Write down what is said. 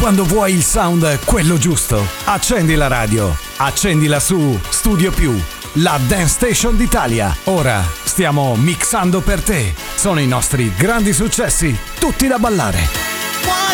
Quando vuoi il sound quello giusto, accendi la radio, accendila su Studio Più, la Dance Station d'Italia. Ora stiamo mixando per te. Sono i nostri grandi successi, tutti da ballare.